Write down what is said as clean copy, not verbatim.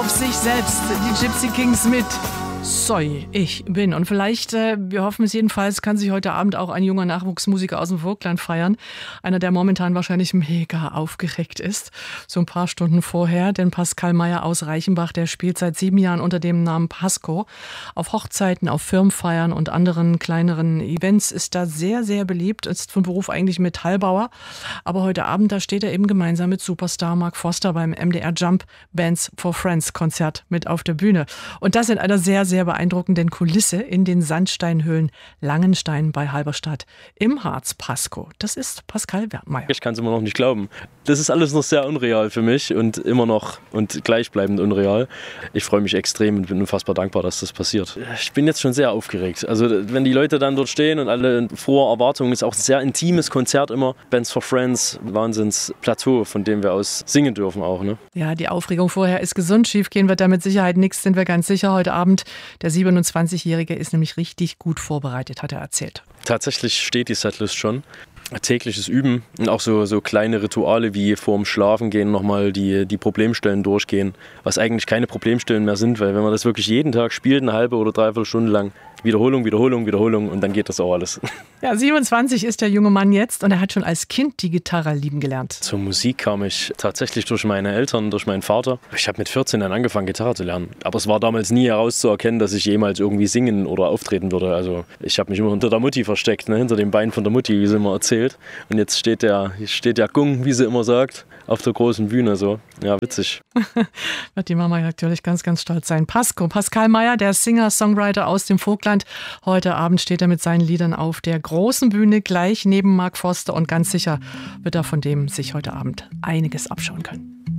Auf sich selbst, die Gypsy Kings mit Soy, ich bin. Und vielleicht, wir hoffen es jedenfalls, kann sich heute Abend auch ein junger Nachwuchsmusiker aus dem Vogtland feiern. Einer, der momentan wahrscheinlich mega aufgeregt ist. So ein paar Stunden vorher, denn Pascal Mayer aus Reichenbach, der spielt seit 7 Jahren unter dem Namen Pasco. Auf Hochzeiten, auf Firmenfeiern und anderen kleineren Events ist da sehr, sehr beliebt. Ist von Beruf eigentlich Metallbauer. Aber heute Abend, da steht er eben gemeinsam mit Superstar Mark Foster beim MDR Jump Bands for Friends Konzert mit auf der Bühne. Und das in einer sehr, sehr beeindruckenden Kulisse in den Sandsteinhöhlen Langenstein bei Halberstadt im Harz. Pasco. Das ist Pascal Mayer. Ich kann es immer noch nicht glauben. Das ist alles noch sehr unreal für mich und immer noch und gleichbleibend unreal. Ich freue mich extrem und bin unfassbar dankbar, dass das passiert. Ich bin jetzt schon sehr aufgeregt. Also wenn die Leute dann dort stehen und alle frohe Erwartungen, ist auch ein sehr intimes Konzert immer. Bands for Friends, Wahnsinnsplateau, von dem wir aus singen dürfen auch. Ne? Ja, die Aufregung vorher ist gesund. Schief gehen wird da mit Sicherheit nichts, sind wir ganz sicher heute Abend. Der 27-Jährige ist nämlich richtig gut vorbereitet, hat er erzählt. Tatsächlich steht die Setlist schon. Tägliches Üben und auch so kleine Rituale wie vorm Schlafengehen nochmal die Problemstellen durchgehen, was eigentlich keine Problemstellen mehr sind, weil wenn man das wirklich jeden Tag spielt, eine halbe oder dreiviertel Stunde lang, Wiederholung, Wiederholung, Wiederholung und dann geht das auch alles. Ja, 27 ist der junge Mann jetzt und er hat schon als Kind die Gitarre lieben gelernt. Zur Musik kam ich tatsächlich durch meine Eltern, durch meinen Vater. Ich habe mit 14 dann angefangen, Gitarre zu lernen. Aber es war damals nie herauszuerkennen, dass ich jemals irgendwie singen oder auftreten würde. Also ich habe mich immer unter der Mutti versteckt, ne? Hinter dem Bein von der Mutti, wie sie immer erzählt. Und jetzt steht der Gung, wie sie immer sagt, auf der großen Bühne so. Ja, witzig. Wird die Mama natürlich ganz, ganz stolz sein. Pascal Mayer, der Singer-Songwriter aus dem Vogtland. Heute Abend steht er mit seinen Liedern auf der großen Bühne gleich neben Mark Foster und ganz sicher wird er von dem sich heute Abend einiges abschauen können.